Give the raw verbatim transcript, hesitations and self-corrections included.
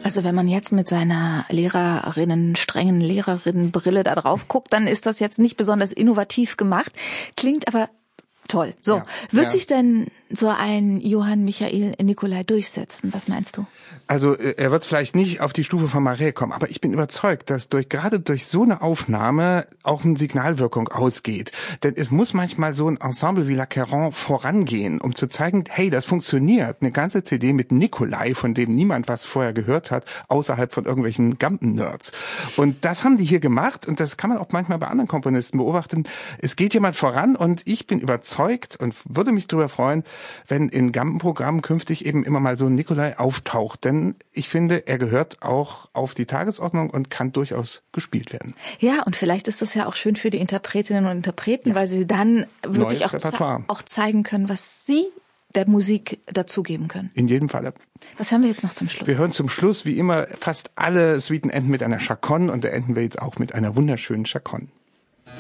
Also wenn man jetzt mit seiner Lehrerinnen, strengen Lehrerinnenbrille da drauf guckt, dann ist das jetzt nicht besonders innovativ gemacht, klingt aber toll. So, ja, wird ja. sich denn so ein Johann Michael Nicolai durchsetzen? Was meinst du? Also er wird vielleicht nicht auf die Stufe von Marais kommen, aber ich bin überzeugt, dass durch gerade durch so eine Aufnahme auch eine Signalwirkung ausgeht. Denn es muss manchmal so ein Ensemble wie La Caron vorangehen, um zu zeigen, hey, das funktioniert. Eine ganze C D mit Nicolai, von dem niemand was vorher gehört hat, außerhalb von irgendwelchen Gampen-Nerds. Und das haben die hier gemacht und das kann man auch manchmal bei anderen Komponisten beobachten. Es geht jemand voran und ich bin überzeugt und würde mich darüber freuen, wenn in Gampenprogrammen künftig eben immer mal so ein Nicolai auftaucht. Denn ich finde, er gehört auch auf die Tagesordnung und kann durchaus gespielt werden. Ja, und vielleicht ist das ja auch schön für die Interpretinnen und Interpreten, weil sie dann wirklich auch, ze- auch zeigen können, was sie der Musik dazugeben können. In jedem Falle. Was hören wir jetzt noch zum Schluss? Wir hören zum Schluss, wie immer, fast alle Suiten enden mit einer Chaconne und da enden wir jetzt auch mit einer wunderschönen Chaconne.